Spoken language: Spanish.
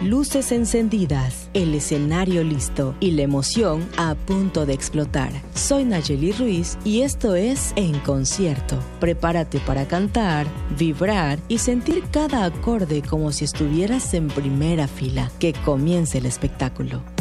luces encendidas, el escenario listo y la emoción a punto de explotar. Soy Nayeli Ruiz y esto es En Concierto. Prepárate para cantar, vibrar y sentir cada acorde como si estuvieras en primera fila. Que comience el espectáculo.